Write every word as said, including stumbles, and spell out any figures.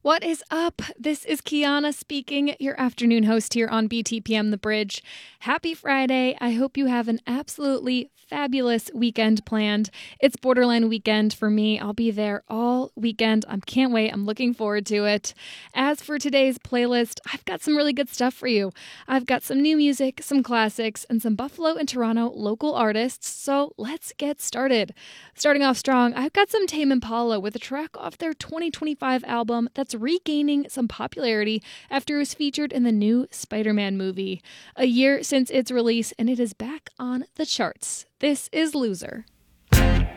What is up? This is Kiana speaking, your afternoon host here on B T P M The Bridge. Happy Friday. I hope you have an absolutely fabulous weekend planned. It's Borderline weekend for me. I'll be there all weekend. I can't wait. I'm looking forward to it. As for today's playlist, I've got some really good stuff for you. I've got some new music, some classics, and some Buffalo and Toronto local artists. So let's get started. Starting off strong, I've got some Tame Impala with a track off their twenty twenty-five album that's regaining some popularity after it was featured in the new Spider-Man movie. A year since its release, and it is back on the charts. This is Loser.